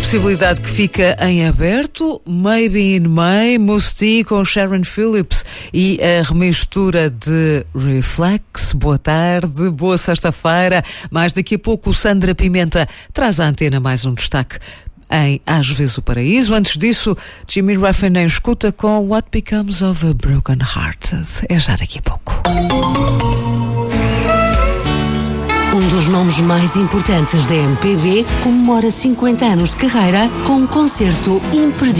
possibilidade que fica em aberto, Maybe in May, Mousse T com Sharon Phillips e a remistura de Reflex. Boa tarde, boa sexta-feira. Mais daqui a pouco o Sandra Pimenta traz à antena mais um destaque em Às vezes o Paraíso. Antes disso, Jimmy Ruffin em escuta com What Becomes of a Broken Heart. É já daqui a pouco. Um dos nomes mais importantes da MPB comemora 50 anos de carreira com um concerto imperdível.